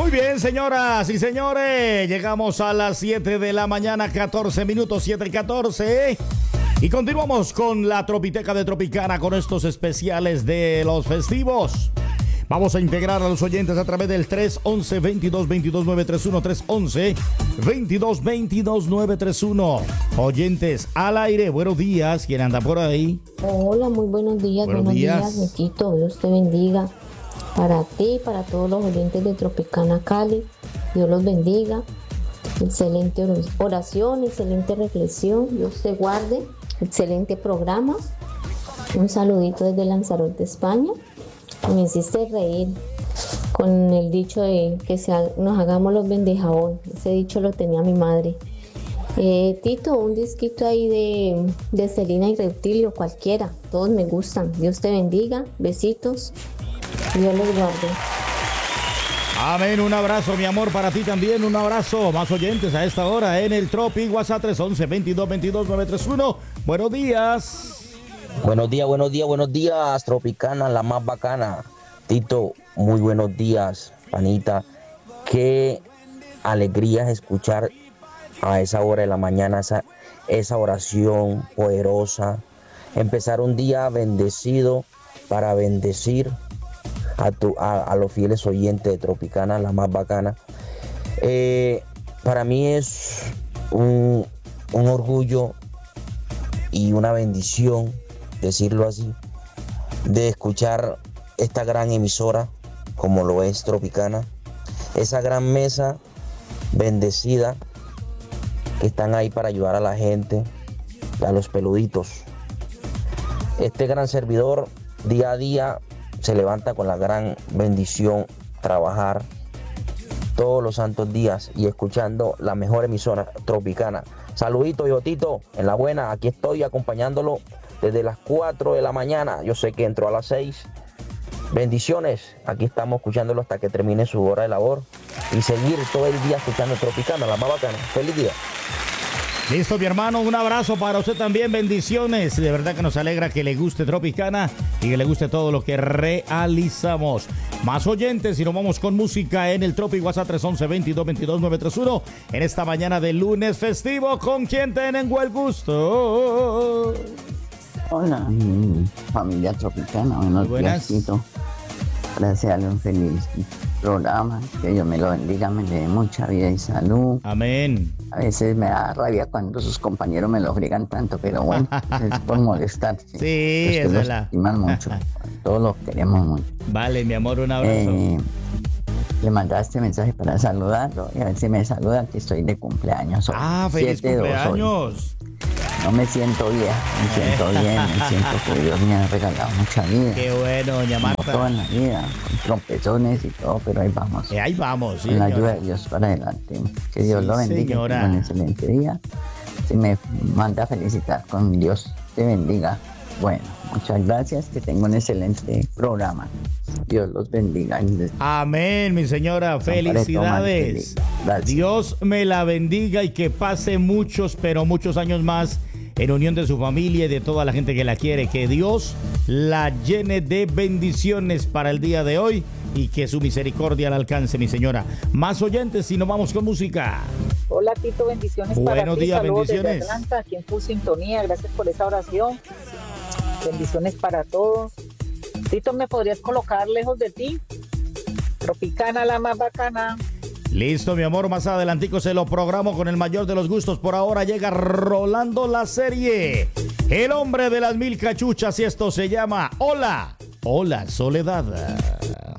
Muy bien, señoras y señores, llegamos a las 7 de la mañana, 14 minutos, 7:14. Y continuamos con la Tropiteca de Tropicana con estos especiales de los festivos. Vamos a integrar a los oyentes a través del 311-2222-931, 311-2222-931. Oyentes al aire, buenos días, ¿quién anda por ahí? Hola, muy buenos días, buenos días, Miquito, Dios te bendiga. Para ti, para todos los oyentes de Tropicana Cali, Dios los bendiga. Excelente oración, excelente reflexión, Dios te guarde, excelente programa. Un saludito desde Lanzarote, España. Me hiciste reír con el dicho de que nos hagamos los vendejabón. Ese dicho lo tenía mi madre. Tito, un disquito ahí de Selena y Reptilio, cualquiera. Todos me gustan. Dios te bendiga. Besitos. Dios los guarde. Amén, un abrazo, mi amor, para ti también, un abrazo. Más oyentes a esta hora en el Tropi, WhatsApp 311-2222-931. Buenos días. Buenos días, Tropicana, la más bacana. Tito, muy buenos días, panita. Qué alegría es escuchar a esa hora de la mañana esa oración poderosa. Empezar un día bendecido para bendecir a los fieles oyentes de Tropicana, la más bacana. Para mí es un orgullo y una bendición, decirlo así, de escuchar esta gran emisora como lo es Tropicana, esa gran mesa bendecida que están ahí para ayudar a la gente, a los peluditos. Este gran servidor día a día se levanta con la gran bendición trabajar todos los santos días y escuchando la mejor emisora Tropicana. Saludito, Jotito, en la buena, aquí estoy acompañándolo desde las 4 de la mañana. Yo sé que entró a las 6. Bendiciones, aquí estamos escuchándolo hasta que termine su hora de labor y seguir todo el día escuchando Tropicana, la más bacana. Feliz día. Listo, mi hermano, un abrazo para usted también, bendiciones. De verdad que nos alegra que le guste Tropicana y que le guste todo lo que realizamos. Más oyentes y nos vamos con música en el Tropi, WhatsApp 311-2222-931 en esta mañana de lunes festivo. ¿Con quién tengo el gusto? Hola, familia Tropicana, buenos días, Tito. Gracias, un feliz programa, que Dios me lo bendiga, me le dé mucha vida y salud. Amén. A veces me da rabia cuando sus compañeros me lo friegan tanto, pero bueno, es por molestar. Sí, es que es los verdad. estiman mucho, todos los queremos mucho. Vale, mi amor, un abrazo. Le mandaste mensaje para saludarlo y a ver si me saluda, que estoy de cumpleaños hoy. Feliz 7-2 cumpleaños. hoy. No me siento vieja, me siento bien, me siento que Dios me ha regalado mucha vida. Qué bueno, doña Marta. Como toda la vida, con trompezones y todo, pero ahí vamos. Ahí vamos, sí, con la señora. ayuda de Dios para adelante. Que Dios Sí, lo bendiga, señora. que tenga un excelente día. Si me manda a felicitar, con Dios te bendiga. Bueno, muchas gracias, que tenga un excelente programa. Dios los bendiga. Amén, mi señora, felicidades. Dios me la bendiga y que pase muchos, pero muchos años más en unión de su familia y de toda la gente que la quiere. Que Dios la llene de bendiciones para el día de hoy y que su misericordia la alcance, mi señora. Más oyentes y nos vamos con música. Hola, Tito, bendiciones para ti. Buenos días, saludos bendiciones. desde Atlanta, aquí en Full Sintonía, gracias por esa oración. Bendiciones para todos. Tito, ¿me podrías colocar lejos de ti? Tropicana, la más bacana. Listo, mi amor, más adelantico se lo programo con el mayor de los gustos. Por ahora llega Rolando la serie, el hombre de las 1000 cachuchas, y esto se llama Hola, Hola Soledad.